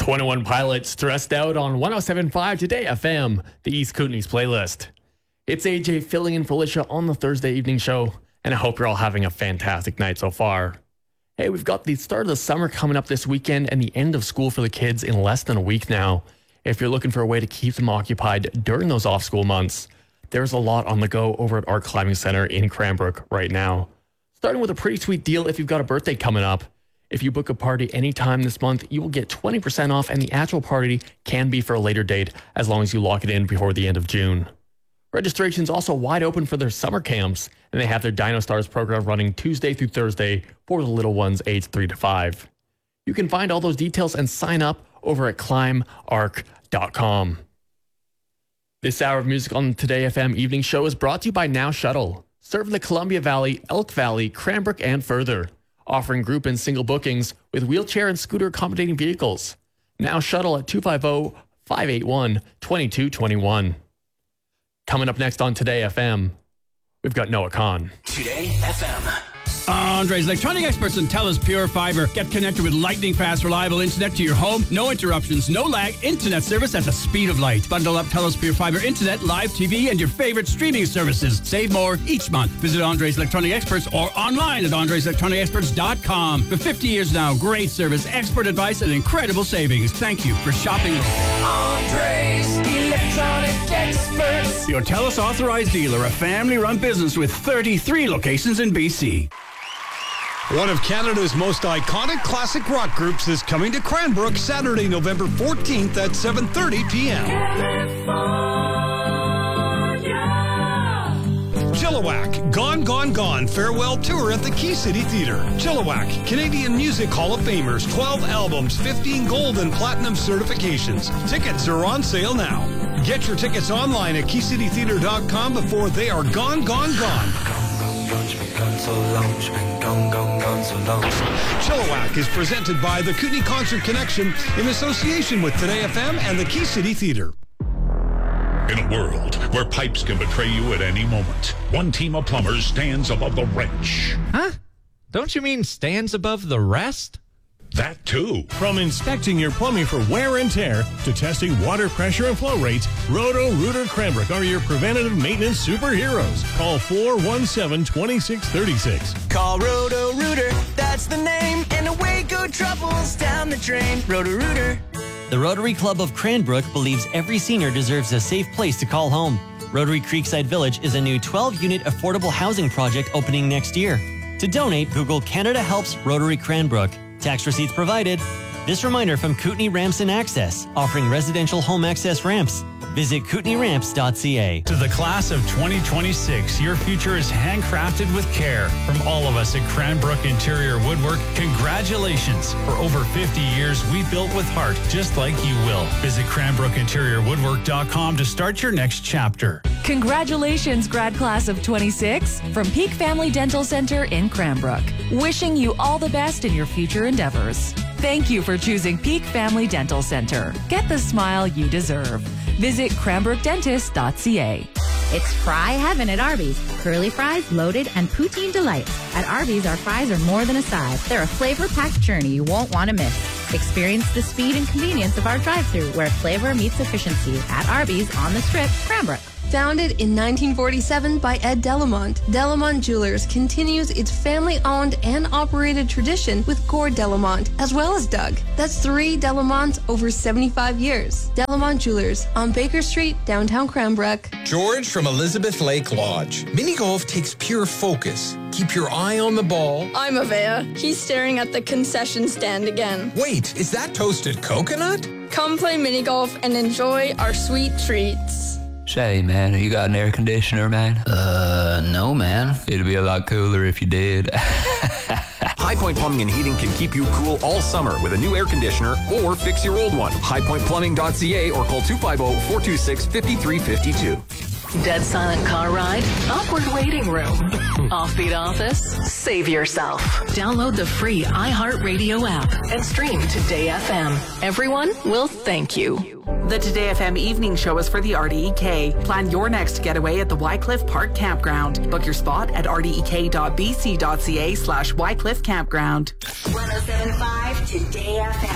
21 Pilots, Stressed Out on 107.5 Today FM, the East Kootenays playlist. It's AJ filling in for Alicia on the Thursday evening show, and I hope you're all having a fantastic night so far. Hey, we've got the start of the summer coming up this weekend and the end of school for the kids in less than a week now. If you're looking for a way to keep them occupied during those off-school months, there's a lot on the go over at Art Climbing Center in Cranbrook right now. Starting with a pretty sweet deal if you've got a birthday coming up. If you book a party anytime this month, you will get 20% off, and the actual party can be for a later date as long as you lock it in before the end of June. Registration's also wide open for their summer camps, and they have their Dino Stars program running Tuesday through Thursday for the little ones aged 3 to 5. You can find all those details and sign up over at climbarc.com. This hour of music on the Today FM evening show is brought to you by Now Shuttle, serving the Columbia Valley, Elk Valley, Cranbrook, and further. Offering group and single bookings with wheelchair and scooter accommodating vehicles. Now Shuttle at 250-581-2221. Coming up next on Today FM, we've got Noah Kahn. Today FM. Andre's Electronic Experts and TELUS Pure Fiber. Get connected with lightning-fast, reliable internet to your home. No interruptions, no lag. Internet service at the speed of light. Bundle up TELUS Pure Fiber internet, live TV, and your favorite streaming services. Save more each month. Visit Andre's Electronic Experts or online at andreselectronicexperts.com. For 50 years now, great service, expert advice, and incredible savings. Thank you for shopping. Andre's Electronic Experts. Your TELUS authorized dealer, a family-run business with 33 locations in BC. One of Canada's most iconic classic rock groups is coming to Cranbrook Saturday, November 14th at 7:30 p.m. Chilliwack, Gone, Gone, Gone farewell tour at the Key City Theatre. Chilliwack, Canadian Music Hall of Famers, 12 albums, 15 gold and platinum certifications. Tickets are on sale now. Get your tickets online at keycitytheatre.com before they are gone, gone, gone. Chilliwack is presented by the Kootenay Concert Connection in association with Today FM and the Key City Theatre. In a world where pipes can betray you at any moment, one team of plumbers stands above the wrench. Huh? Don't you mean stands above the rest? That too. From inspecting your plumbing for wear and tear to testing water pressure and flow rates, Roto-Rooter Cranbrook are your preventative maintenance superheroes. Call 417-2636. Call Roto-Rooter, that's the name, and away go troubles down the drain. Roto-Rooter. The Rotary Club of Cranbrook believes every senior deserves a safe place to call home. Rotary Creekside Village is a new 12-unit affordable housing project opening next year. To donate, Google Canada Helps Rotary Cranbrook. Tax receipts provided. This reminder from Kootenay Ramps and Access, offering residential home access ramps. Visit kootenayramps.ca. To the class of 2026, your future is handcrafted with care. From all of us at Cranbrook Interior Woodwork, congratulations. For over 50 years, we built with heart, just like you will. Visit CranbrookInteriorWoodwork.com to start your next chapter. Congratulations, grad class of 26, from Peak Family Dental Center in Cranbrook. Wishing you all the best in your future endeavors. Thank you for choosing Peak Family Dental Center. Get the smile you deserve. Visit cranbrookdentist.ca. It's fry heaven at Arby's. Curly fries, loaded, and poutine delights. At Arby's, our fries are more than a side. They're a flavor-packed journey you won't want to miss. Experience the speed and convenience of our drive-thru, where flavor meets efficiency. At Arby's on the Strip, Cranbrook. Founded in 1947 by Ed Delamont, Delamont Jewelers continues its family-owned and operated tradition with Gord Delamont, as well as Doug. That's 3 Delamonts over 75 years. Delamont Jewelers on Baker Street, downtown Cranbrook. George from Elizabeth Lake Lodge. Mini golf takes pure focus. Keep your eye on the ball. I'm Avea. He's staring at the concession stand again. Wait, is that toasted coconut? Come play mini golf and enjoy our sweet treats. Say, man, you got an air conditioner, man? No, man. It'd be a lot cooler if you did. High Point Plumbing and Heating can keep you cool all summer with a new air conditioner or fix your old one. highpointplumbing.ca or call 250-426-5352. Dead silent car ride? Awkward waiting room? Offbeat office? Save yourself. Download the free iHeartRadio app and stream Today FM. Everyone will thank you. The Today FM evening show is for the RDEK. Plan your next getaway at the Wycliffe Park Campground. Book your spot at rdek.bc.ca/Wycliffe Campground. 107.5 Today FM.